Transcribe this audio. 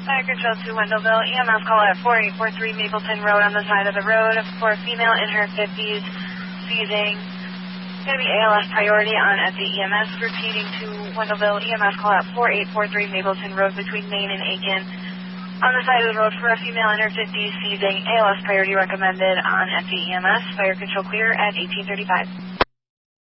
Fire Control to Wendellville. EMS call at 4843 Mapleton Road on the side of the road for a female in her 50s seizing. Going to be ALS priority on at the EMS. Repeating to Wendellville. EMS call at 4843 Mapleton Road between Main and Aiken on the side of the road for a female in her 50s seizing. ALS priority recommended on at the EMS. Fire Control clear at 1835.